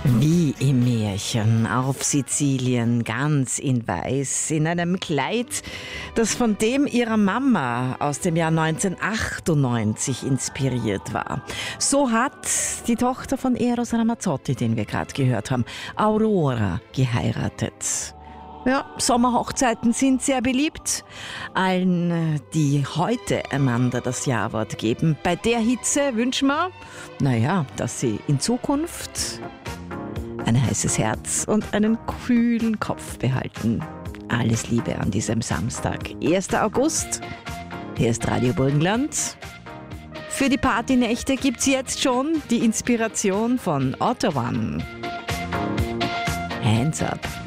Wie im Märchen auf Sizilien, ganz in Weiß, in einem Kleid, das von dem ihrer Mama aus dem Jahr 1998 inspiriert war. So hat die Tochter von Eros Ramazzotti, den wir gerade gehört haben, Aurora, geheiratet. Ja, Sommerhochzeiten sind sehr beliebt. Allen, die heute einander das Ja-Wort geben, bei der Hitze wünschen wir, dass sie in Zukunft ein heißes Herz und einen kühlen Kopf behalten. Alles Liebe an diesem Samstag, 1. August. Hier ist Radio Burgenland. Für die Partynächte gibt's jetzt schon die Inspiration von Otto One. Hands up.